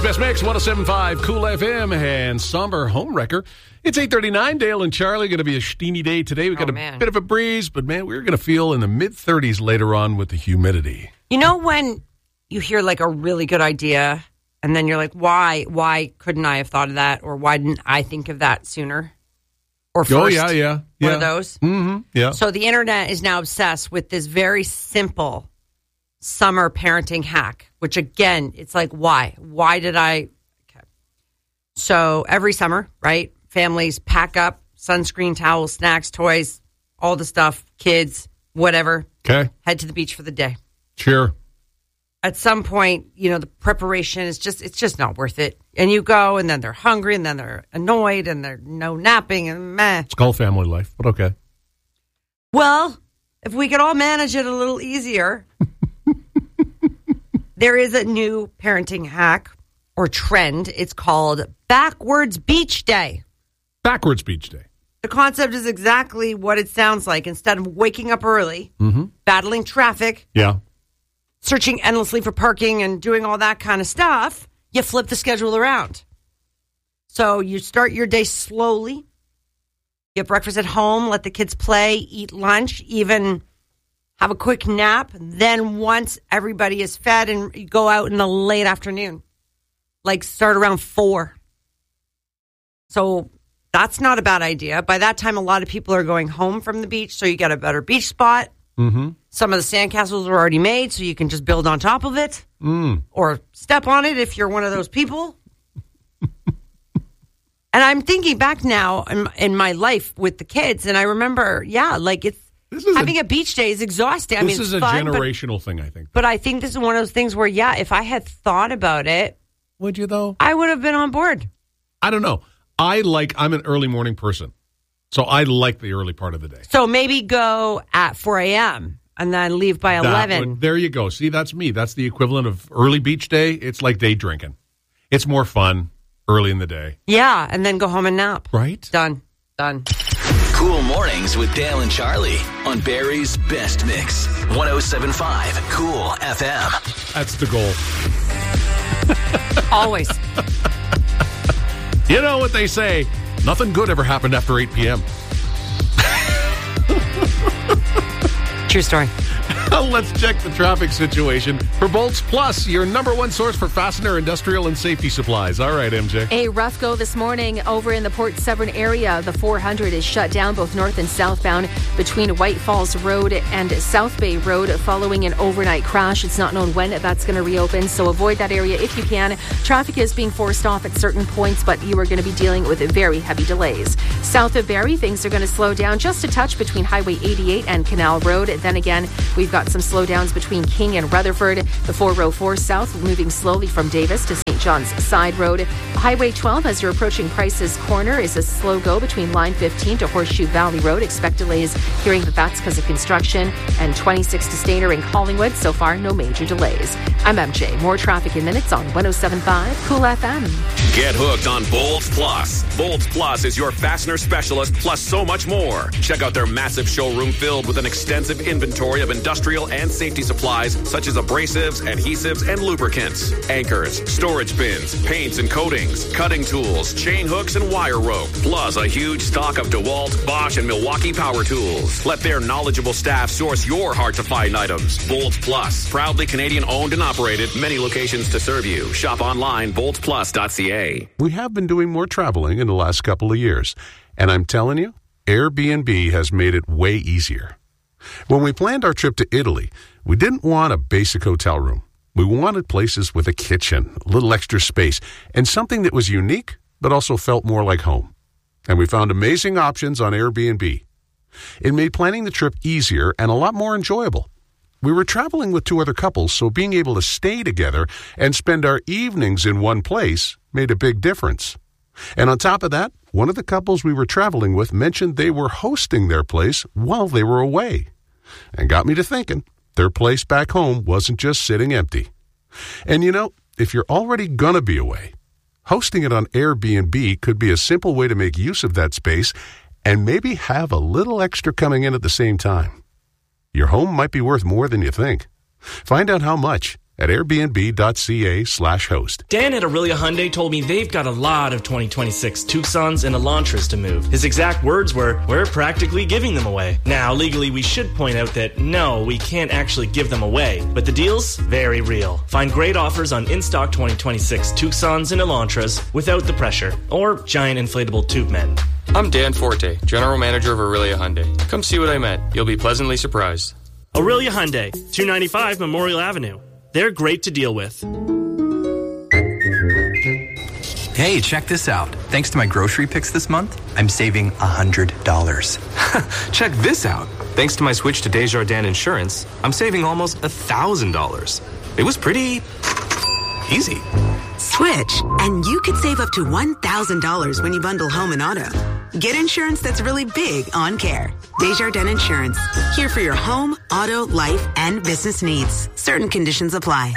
Best Mix, 107.5 Cool FM and Somber Home Wrecker. It's 8:39. Dale and Charlie going to be a steamy day today. We got a bit of a breeze, but man, we're going to feel in the mid-30s later on with the humidity. You know when you hear like a really good idea and then you're like, why couldn't I have thought of that? Or why didn't I think of that sooner? Or first? Oh, yeah. One of those? Mm-hmm, yeah. So the internet is now obsessed with this very simple summer parenting hack, which again, it's like, why? Why did I? Okay. So every summer, right? Families pack up sunscreen, towels, snacks, toys, all the stuff, kids, whatever. Okay. Head to the beach for the day. Sure. At some point, you know, the preparation is it's just not worth it. And you go, and then they're hungry, and then they're annoyed, and they're no napping, and meh. It's called family life, but okay. Well, if we could all manage it a little easier, there is a new parenting hack or trend. It's called Backwards Beach Day. Backwards Beach Day. The concept is exactly what it sounds like. Instead of waking up early, battling traffic, searching endlessly for parking and doing all that kind of stuff, you flip the schedule around. So you start your day slowly, get breakfast at home, let the kids play, eat lunch, even have a quick nap. Then once everybody is fed, and you go out in the late afternoon, like start around 4. So that's not a bad idea. By that time, a lot of people are going home from the beach, so you get a better beach spot. Mm-hmm. Some of the sandcastles are already made, so you can just build on top of it or step on it if you're one of those people. And I'm thinking back now in my life with the kids, and I remember, having a beach day is exhausting. This is a generational thing, I think. But I think this is one of those things where, if I had thought about it, would you though? I would have been on board. I don't know. I'm an early morning person, so I like the early part of the day. So maybe go at 4 a.m. and then leave by 11. There you go. See, that's me. That's the equivalent of early beach day. It's like day drinking. It's more fun early in the day. Yeah, and then go home and nap. Right? Done. Cool Mornings with Dale and Charlie on Barrie's Best Mix. 107.5 Cool FM. That's the goal. Always. You know what they say, nothing good ever happened after 8 p.m. True story. Let's check the traffic situation for Bolts Plus, your number one source for fastener, industrial, and safety supplies. All right, MJ. A rough go this morning over in the Port Severn area. The 400 is shut down both north and southbound between White Falls Road and South Bay Road following an overnight crash. It's not known when that's going to reopen, so avoid that area if you can. Traffic is being forced off at certain points, but you are going to be dealing with very heavy delays. South of Barrie, things are going to slow down just a touch between Highway 88 and Canal Road. Then again, we've got some slowdowns between King and Rutherford. The 404 South moving slowly from Davis to St. John's Side Road. Highway 12, as you're approaching Price's Corner, is a slow go between Line 15 to Horseshoe Valley Road. Expect delays, hearing that's because of construction. And 26 to Stainer in Collingwood. So far, no major delays. I'm MJ. More traffic in minutes on 107.5 Cool FM. Get hooked on Bolts Plus. Bolts Plus is your fastener specialist, plus so much more. Check out their massive showroom filled with an extensive inventory of industrial and safety supplies such as abrasives, adhesives, and lubricants, anchors, storage bins, paints and coatings, cutting tools, chain hooks, and wire rope, plus a huge stock of DeWalt, Bosch, and Milwaukee power tools. Let their knowledgeable staff source your hard-to-find items. Bolts Plus, proudly Canadian-owned and operated, many locations to serve you. Shop online, boltsplus.ca. We have been doing more traveling in the last couple of years, and I'm telling you, Airbnb has made it way easier. When we planned our trip to Italy, we didn't want a basic hotel room. We wanted places with a kitchen, a little extra space, and something that was unique, but also felt more like home. And we found amazing options on Airbnb. It made planning the trip easier and a lot more enjoyable. We were traveling with 2 other couples, so being able to stay together and spend our evenings in one place made a big difference. And on top of that, one of the couples we were traveling with mentioned they were hosting their place while they were away. And got me to thinking, their place back home wasn't just sitting empty. And you know, if you're already gonna be away, hosting it on Airbnb could be a simple way to make use of that space and maybe have a little extra coming in at the same time. Your home might be worth more than you think. Find out how much at airbnb.ca/host. Dan at Aurelia Hyundai told me they've got a lot of 2026 Tucsons and Elantras to move. His exact words were, "We're practically giving them away." Now, legally, we should point out that no, we can't actually give them away, but the deal's very real. Find great offers on in-stock 2026 Tucsons and Elantras without the pressure or giant inflatable tube men. I'm Dan Forte, General Manager of Aurelia Hyundai. Come see what I meant. You'll be pleasantly surprised. Aurelia Hyundai, 295 Memorial Avenue. They're great to deal with. Hey, check this out. Thanks to my grocery picks this month, I'm saving $100. Check this out. Thanks to my switch to Desjardins Insurance, I'm saving almost $1,000. It was pretty easy. Switch, and you could save up to $1,000 when you bundle home and auto. Get insurance that's really big on care. Desjardins Insurance. Here for your home, auto, life, and business needs. Certain conditions apply.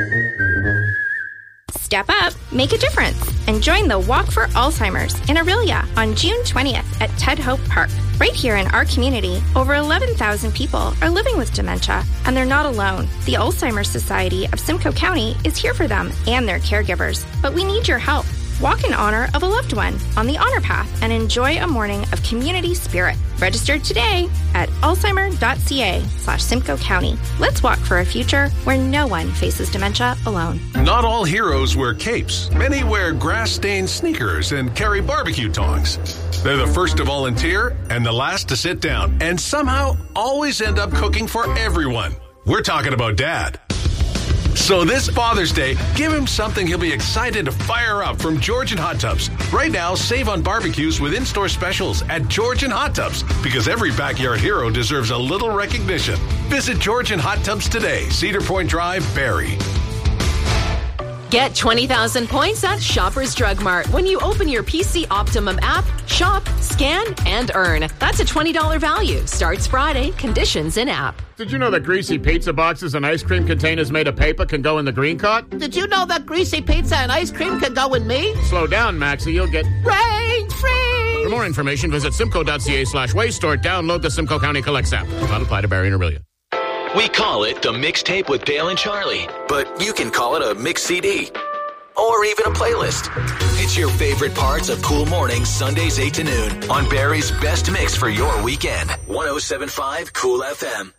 Step up, make a difference, and join the Walk for Alzheimer's in Aurelia on June 20th at Ted Hope Park. Right here in our community, over 11,000 people are living with dementia, and they're not alone. The Alzheimer's Society of Simcoe County is here for them and their caregivers, but we need your help. Walk in honor of a loved one on the Honor Path and enjoy a morning of community spirit. Register today at alzheimer.ca/Simcoe County. Let's walk for a future where no one faces dementia alone. Not all heroes wear capes. Many wear grass-stained sneakers and carry barbecue tongs. They're the first to volunteer and the last to sit down, and somehow always end up cooking for everyone. We're talking about Dad. So this Father's Day, give him something he'll be excited to fire up from Georgian Hot Tubs. Right now, save on barbecues with in-store specials at Georgian Hot Tubs, because every backyard hero deserves a little recognition. Visit Georgian Hot Tubs today, Cedar Point Drive, Barrie. Get 20,000 points at Shoppers Drug Mart when you open your PC Optimum app, shop, scan, and earn. That's a $20 value. Starts Friday. Conditions in app. Did you know that greasy pizza boxes and ice cream containers made of paper can go in the green cart? Did you know that greasy pizza and ice cream can go in me? Slow down, Max, or you'll get rain-free. For more information, visit simcoe.ca/waste or download the Simcoe County Collects app. Not apply to Barrie and Aurelia. We call it the Mixtape with Dale and Charlie, but you can call it a mix CD or even a playlist. It's your favorite parts of Cool Mornings, Sundays 8 to noon on Barrie's best mix for your weekend. 107.5 Cool FM.